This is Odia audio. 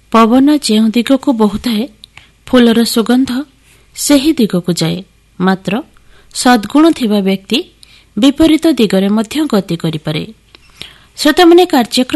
ପବନ ଯେଉଁ ଦିଗକୁ ବହୁଥାଏ ଫୁଲର ସୁଗନ୍ଧ ସେହି ଦିଗକୁ ଯାଏ। ମାତ୍ର ସଦ୍ଗୁଣ ଥିବା ବ୍ୟକ୍ତି ବିପରୀତ ଦିଗରେ ମଧ୍ୟ ଗତି କରିପାରେ। ଶ୍ରୋତାମାନେ କାର୍ଯ୍ୟକ୍ରମ